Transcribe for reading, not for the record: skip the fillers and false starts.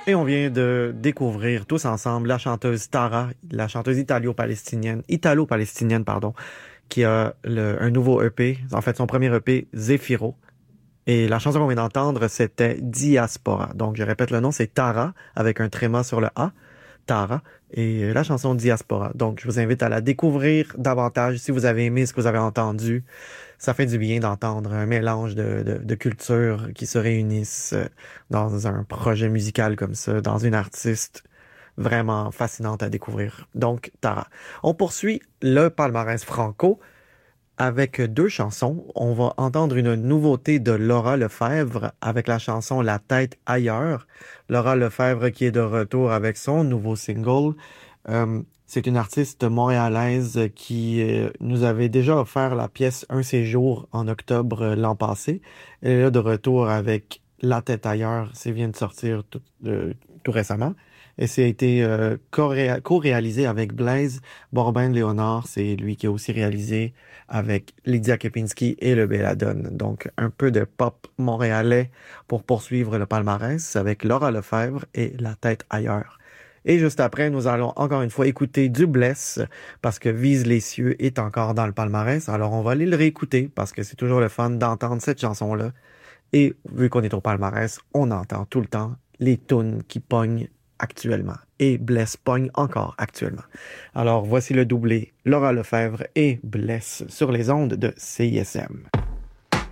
Et on vient de découvrir tous ensemble la chanteuse Tara, la chanteuse italo-palestinienne, pardon, qui a un nouveau EP, en fait son premier EP, Zefiro. Et la chanson qu'on vient d'entendre, c'était Diaspora. Donc, je répète le nom, c'est Tara, avec un tréma sur le A, Tara, et la chanson Diaspora. Donc, je vous invite à la découvrir davantage si vous avez aimé ce que vous avez entendu. Ça fait du bien d'entendre un mélange de cultures qui se réunissent dans un projet musical comme ça, dans une artiste vraiment fascinante à découvrir. Donc, Tara. On poursuit le palmarès franco avec deux chansons. On va entendre une nouveauté de Laura Lefebvre avec la chanson La tête ailleurs. Laura Lefebvre qui est de retour avec son nouveau single. C'est une artiste montréalaise qui nous avait déjà offert la pièce Un séjour en octobre l'an passé. Elle est là de retour avec La tête ailleurs. C'est vient de sortir tout récemment. Et c'est été co-réalisé avec Blaise Borbin-Léonard. C'est lui qui a aussi réalisé avec Lydia Kepinski et le Belladone. Donc, un peu de pop montréalais pour poursuivre le palmarès avec Laura Lefebvre et La tête ailleurs. Et juste après, nous allons encore une fois écouter du Bless parce que Vise les cieux est encore dans le palmarès. Alors, on va aller le réécouter parce que c'est toujours le fun d'entendre cette chanson-là. Et vu qu'on est au palmarès, on entend tout le temps les tunes qui pognent actuellement. Et Bless pogne encore actuellement. Alors, voici le doublé Laura Lefebvre et Bless sur les ondes de CISM.